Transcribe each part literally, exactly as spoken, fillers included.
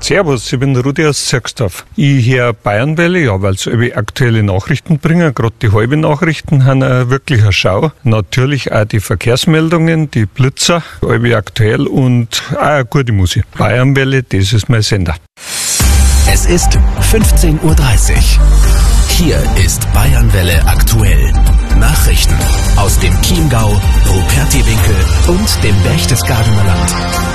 Servus, ich bin Rudi aus Zirksdorf. Ich höre Bayernwelle, ja, weil es aktuelle Nachrichten bringen. Gerade die halben Nachrichten haben eine wirkliche Schau. Natürlich auch die Verkehrsmeldungen, die Blitzer, alle aktuell und auch eine gute Musik. Bayernwelle, das ist mein Sender. Es ist fünfzehn Uhr dreißig. Hier ist Bayernwelle aktuell. Nachrichten aus dem Chiemgau, Rupertiwinkel und dem Berchtesgadener Land.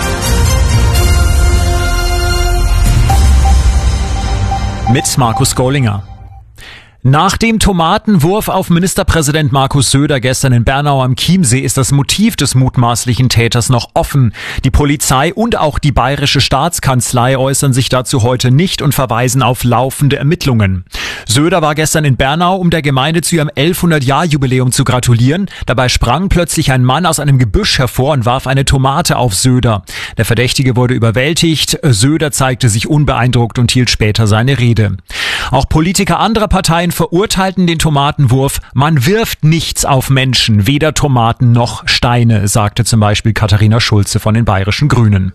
Mit Markus Gollinger. Nach dem Tomatenwurf auf Ministerpräsident Markus Söder gestern in Bernau am Chiemsee ist das Motiv des mutmaßlichen Täters noch offen. Die Polizei und auch die Bayerische Staatskanzlei äußern sich dazu heute nicht und verweisen auf laufende Ermittlungen. Söder war gestern in Bernau, um der Gemeinde zu ihrem elfhundert-Jahr-Jubiläum zu gratulieren. Dabei sprang plötzlich ein Mann aus einem Gebüsch hervor und warf eine Tomate auf Söder. Der Verdächtige wurde überwältigt. Söder zeigte sich unbeeindruckt und hielt später seine Rede. Auch Politiker anderer Parteien verurteilten den Tomatenwurf. Man wirft nichts auf Menschen, weder Tomaten noch Steine, sagte zum Beispiel Katharina Schulze von den Bayerischen Grünen.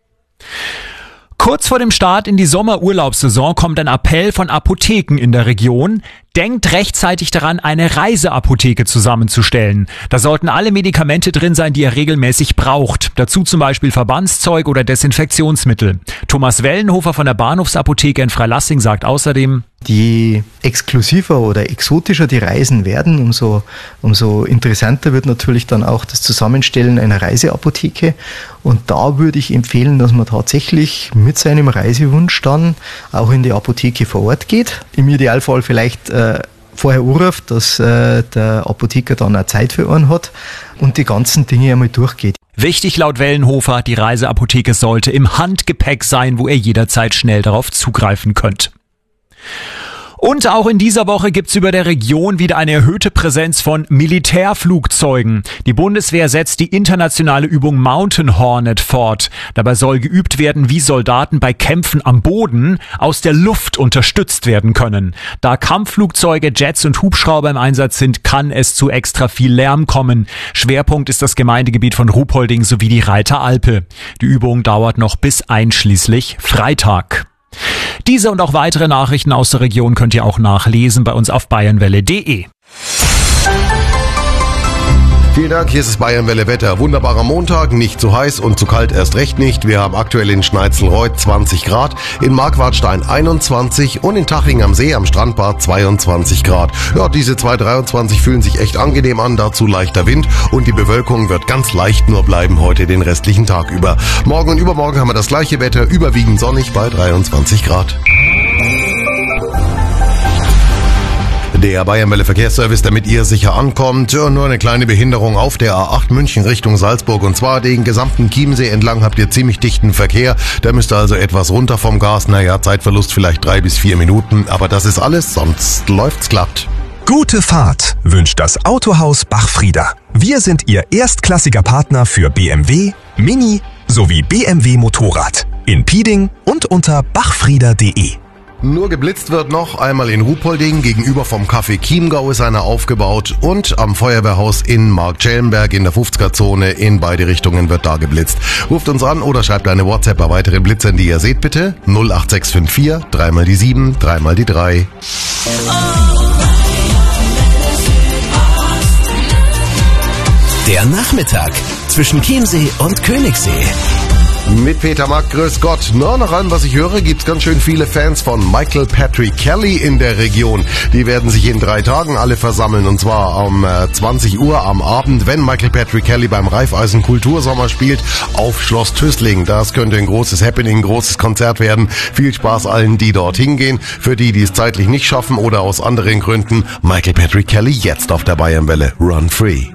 Kurz vor dem Start in die Sommerurlaubssaison kommt ein Appell von Apotheken in der Region. Denkt rechtzeitig daran, eine Reiseapotheke zusammenzustellen. Da sollten alle Medikamente drin sein, die ihr regelmäßig braucht. Dazu zum Beispiel Verbandszeug oder Desinfektionsmittel. Thomas Wellenhofer von der Bahnhofsapotheke in Freilassing sagt außerdem: Je exklusiver oder exotischer die Reisen werden, umso, umso interessanter wird natürlich dann auch das Zusammenstellen einer Reiseapotheke. Und da würde ich empfehlen, dass man tatsächlich mit seinem Reisewunsch dann auch in die Apotheke vor Ort geht. Im Idealfall vielleicht äh, vorher anruft, dass äh, der Apotheker dann auch Zeit für einen hat und die ganzen Dinge einmal durchgeht. Wichtig laut Wellenhofer, die Reiseapotheke sollte im Handgepäck sein, wo ihr jederzeit schnell darauf zugreifen könnt. Und auch in dieser Woche gibt's über der Region wieder eine erhöhte Präsenz von Militärflugzeugen. Die Bundeswehr setzt die internationale Übung Mountain Hornet fort. Dabei soll geübt werden, wie Soldaten bei Kämpfen am Boden aus der Luft unterstützt werden können. Da Kampfflugzeuge, Jets und Hubschrauber im Einsatz sind, kann es zu extra viel Lärm kommen. Schwerpunkt ist das Gemeindegebiet von Ruhpolding sowie die Reiteralpe. Die Übung dauert noch bis einschließlich Freitag. Diese und auch weitere Nachrichten aus der Region könnt ihr auch nachlesen bei uns auf bayernwelle punkt de. Vielen Dank, hier ist das Bayernwelle Wetter. Wunderbarer Montag, nicht zu heiß und zu kalt erst recht nicht. Wir haben aktuell in Schneitzelreuth zwanzig Grad, in Marquardstein einundzwanzig und in Taching am See am Strandbad zweiundzwanzig Grad. Ja, diese zwei dreiundzwanzig fühlen sich echt angenehm an, dazu leichter Wind und die Bewölkung wird ganz leicht nur bleiben heute den restlichen Tag über. Morgen und übermorgen haben wir das gleiche Wetter, überwiegend sonnig bei dreiundzwanzig Grad. Der Bayernwelle Verkehrsservice, damit ihr sicher ankommt. Ja, nur eine kleine Behinderung auf der A acht München Richtung Salzburg. Und zwar den gesamten Chiemsee entlang habt ihr ziemlich dichten Verkehr. Da müsst ihr also etwas runter vom Gas. Naja, Zeitverlust vielleicht drei bis vier Minuten. Aber das ist alles, sonst läuft's glatt. Gute Fahrt wünscht das Autohaus Bachfrieder. Wir sind Ihr erstklassiger Partner für B M W, Mini sowie B M W Motorrad. In Pieding und unter bachfrieder punkt de. Nur geblitzt wird noch, einmal in Ruhpolding, gegenüber vom Café Chiemgau ist einer aufgebaut und am Feuerwehrhaus in Marktschellenberg in der fünfziger-Zone in beide Richtungen wird da geblitzt. Ruft uns an oder schreibt eine WhatsApp bei weiteren Blitzern, die ihr seht bitte. null acht sechs fünf vier, dreimal die sieben, dreimal die drei. Der Nachmittag zwischen Chiemsee und Königssee. Mit Peter Mack, grüß Gott. Na, nach allem, was ich höre, gibt's ganz schön viele Fans von Michael Patrick Kelly in der Region. Die werden sich in drei Tagen alle versammeln, und zwar um äh, zwanzig Uhr am Abend, wenn Michael Patrick Kelly beim Raiffeisen Kultursommer spielt, auf Schloss Tüßling. Das könnte ein großes Happening, ein großes Konzert werden. Viel Spaß allen, die dort hingehen. Für die, die es zeitlich nicht schaffen oder aus anderen Gründen, Michael Patrick Kelly jetzt auf der Bayernwelle. Run Free.